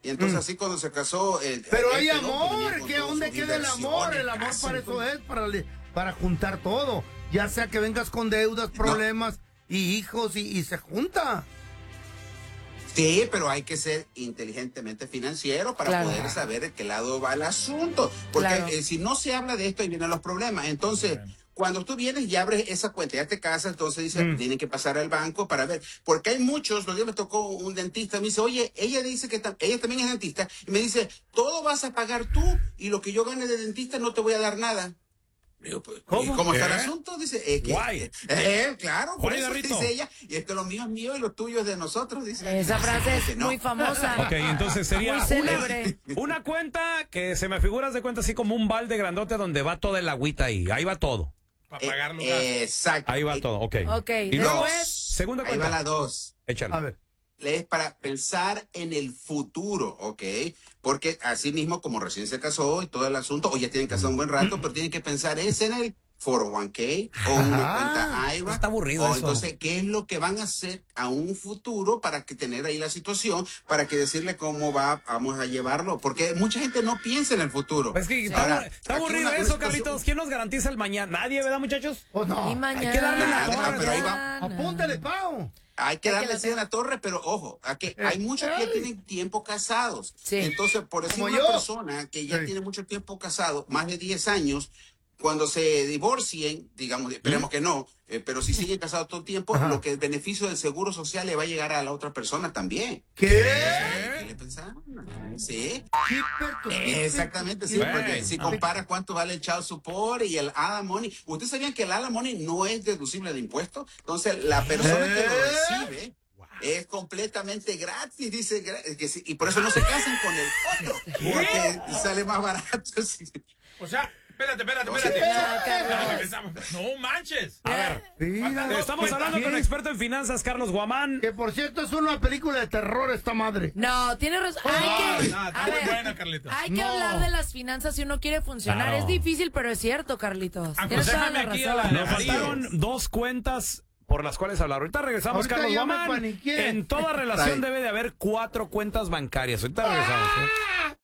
Y entonces así cuando se casó... Pero hay pues, amor, ¿qué? ¿Dónde queda el amor? El amor para eso es, para juntar todo. Ya sea que vengas con deudas, problemas y hijos y se junta. Sí, pero hay que ser inteligentemente financiero para poder saber de qué lado va el asunto. Porque si no se habla de esto, ahí vienen los problemas. Entonces, cuando tú vienes y abres esa cuenta, ya te casas, entonces dices, tienen que pasar al banco para ver. Porque hay muchos, los días me tocó un dentista, me dice, oye, ella dice que ella también es dentista, y me dice, todo vas a pagar tú, y lo que yo gane de dentista no te voy a dar nada. Digo, pues, ¿Cómo está el asunto? Dice, claro, por eso dice ella, y esto lo mío es mío y lo tuyo es de nosotros, dice. Esa frase es muy famosa. Ok, entonces sería muy célebre. Una cuenta que se me figuras de cuenta así como un balde grandote donde va toda el agüita ahí va todo. Para pagar los exacto. Ahí va todo, ok. Y luego, después, segunda cuenta. Ahí va la 2. Échale. A ver. Es para pensar en el futuro, ¿ok? Porque así mismo, como recién se casó y todo el asunto, o ya tienen casado un buen rato, pero tienen que pensar en el 401k o una cuenta IRA. Está aburrido eso. Entonces, ¿qué es lo que van a hacer a un futuro para que tener ahí la situación, para que decirle cómo vamos a llevarlo? Porque mucha gente no piensa en el futuro. Es que está aburrido eso, Carlitos. ¿Quién nos garantiza el mañana? ¿Nadie, verdad, muchachos? ¿O no? y mañana. Hay que darle la torre, pero ahí va. Apúntale, Pau. Hay que darle así en la torre, pero ojo, hay muchos que tienen tiempo casados. Sí. Entonces, por decir Como una yo. persona que ya Sí. tiene mucho tiempo casado, más de 10 años, cuando se divorcien, digamos, esperemos que no, pero si siguen casados todo el tiempo, lo que el beneficio del seguro social le va a llegar a la otra persona también. ¿Qué? ¿Qué le pensaron? Sí. Exactamente, sí, porque si comparas cuánto vale el child support y el alimony, ¿ustedes sabían que el alimony no es deducible de impuestos? Entonces, la persona que lo recibe es completamente gratis, dice, que sí, y por eso no se casan con el otro, porque sale más barato. Sí. O sea, espérate. No manches. A ver, Mira, estamos hablando con un experto en finanzas, Carlos Guamán. que por cierto es una película de terror esta madre. No, tienes razón. Está muy buena, Carlitos. Hay que hablar de las finanzas si uno quiere funcionar. Claro. Es difícil, pero es cierto, Carlitos. Tienes toda la Aconséjame aquí razón. a la Nos faltaron dos cuentas por las cuales hablar. Ahorita regresamos, Ahorita Carlos ya me Guamán. paniqué. En toda relación debe de haber 4 cuentas bancarias. Ahorita regresamos.